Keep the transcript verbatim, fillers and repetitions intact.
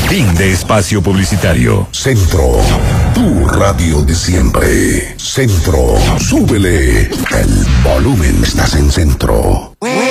Fin de espacio publicitario. Centro, tu radio de siempre. Centro, súbele el volumen. Estás en Centro.